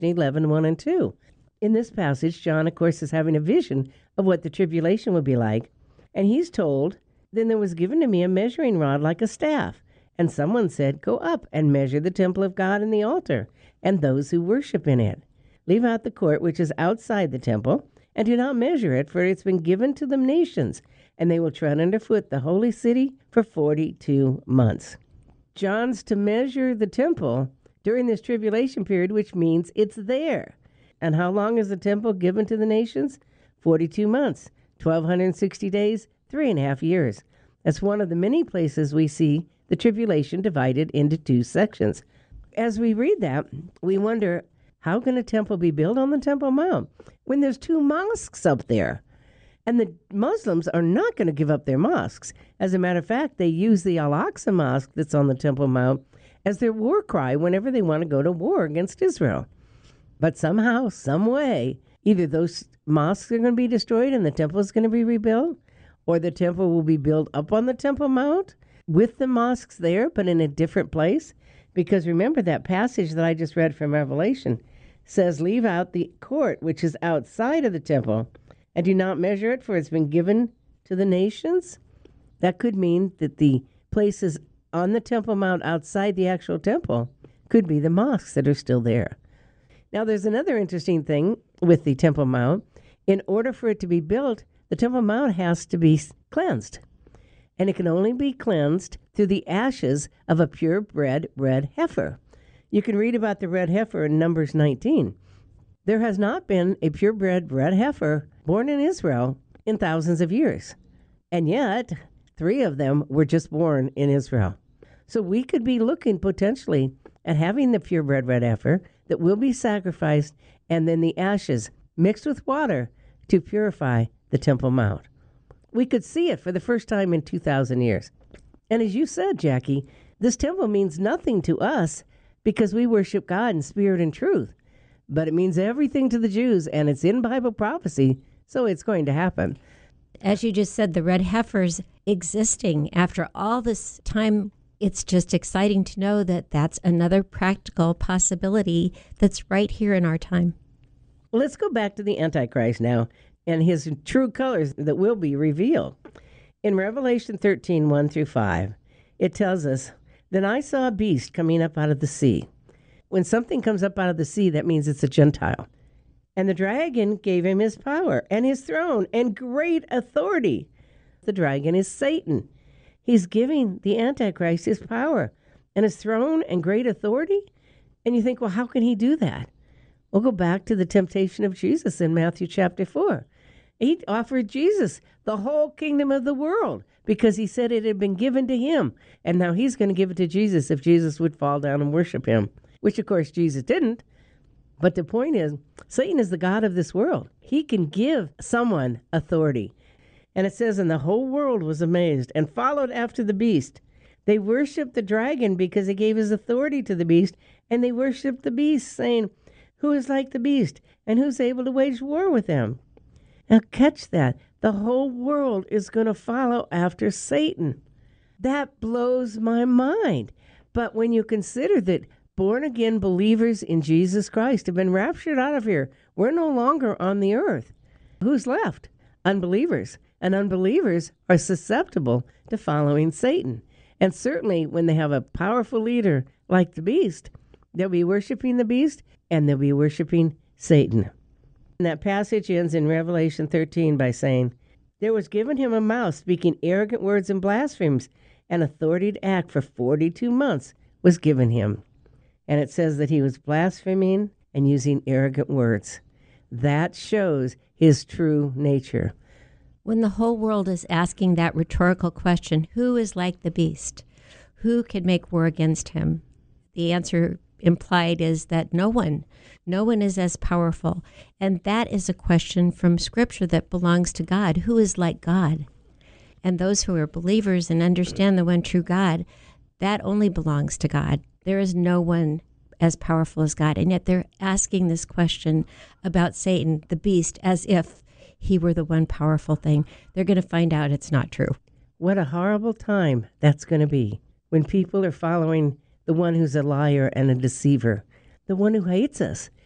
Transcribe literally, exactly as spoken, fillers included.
eleven, one and two. In this passage, John, of course, is having a vision of what the tribulation would be like. And he's told, then there was given to me a measuring rod like a staff. And someone said, go up and measure the temple of God and the altar, and those who worship in it. Leave out the court which is outside the temple, and do not measure it, for it's been given to the nations, and they will tread underfoot the holy city for forty-two months. John's to measure the temple during this tribulation period, which means it's there. And how long is the temple given to the nations? forty-two months, twelve sixty days, three and a half years. That's one of the many places we see the tribulation divided into two sections. As we read that, we wonder, how can a temple be built on the Temple Mount when there's two mosques up there? And the Muslims are not going to give up their mosques. As a matter of fact, they use the Al-Aqsa Mosque that's on the Temple Mount as their war cry whenever they want to go to war against Israel. But somehow, some way, either those mosques are going to be destroyed and the temple is going to be rebuilt, or the temple will be built up on the Temple Mount with the mosques there, but in a different place. Because remember that passage that I just read from Revelation says, leave out the court which is outside of the temple, and do not measure it, for it's been given to the nations. That could mean that the places on the Temple Mount outside the actual temple could be the mosques that are still there. Now, there's another interesting thing with the Temple Mount. In order for it to be built, the Temple Mount has to be cleansed. And it can only be cleansed through the ashes of a purebred red heifer. You can read about the red heifer in Numbers nineteen. There has not been a purebred red heifer born in Israel in thousands of years. And yet, three of them were just born in Israel. So we could be looking potentially at having the purebred red heifer that will be sacrificed, and then the ashes mixed with water to purify the Temple Mount. We could see it for the first time in two thousand years. And as you said, Jackie, this temple means nothing to us because we worship God in spirit and truth. But it means everything to the Jews, and it's in Bible prophecy, so it's going to happen. As you just said, the red heifers existing after all this time, it's just exciting to know that that's another practical possibility that's right here in our time. Let's go back to the Antichrist now and his true colors that will be revealed. In Revelation thirteen, one through five, it tells us, then I saw a beast coming up out of the sea. When something comes up out of the sea, that means it's a Gentile. And the dragon gave him his power and his throne and great authority. The dragon is Satan. He's giving the Antichrist his power and his throne and great authority. And you think, well, how can he do that? We'll go back to the temptation of Jesus in Matthew chapter four. He offered Jesus the whole kingdom of the world because he said it had been given to him. And now he's going to give it to Jesus if Jesus would fall down and worship him, which, of course, Jesus didn't. But the point is, Satan is the god of this world. He can give someone authority. And it says, and the whole world was amazed and followed after the beast. They worshiped the dragon because he gave his authority to the beast, and they worshiped the beast, saying, who is like the beast, and who's able to wage war with him? Now catch that. The whole world is going to follow after Satan. That blows my mind. But when you consider that born-again believers in Jesus Christ have been raptured out of here, we're no longer on the earth. Who's left? Unbelievers. And unbelievers are susceptible to following Satan. And certainly when they have a powerful leader like the beast, they'll be worshiping the beast and they'll be worshiping Satan. And that passage ends in Revelation thirteen by saying, there was given him a mouth speaking arrogant words and blasphemies, and authority to act for forty-two months was given him. And it says that he was blaspheming and using arrogant words. That shows his true nature. When the whole world is asking that rhetorical question, who is like the beast? Who can make war against him? The answer implied is that no one, no one is as powerful. And that is a question from Scripture that belongs to God. Who is like God? And those who are believers and understand the one true God, that only belongs to God. There is no one as powerful as God. And yet they're asking this question about Satan, the beast, as if he were the one powerful thing. They're going to find out it's not true. What a horrible time that's going to be when people are following the one who's a liar and a deceiver, the one who hates us.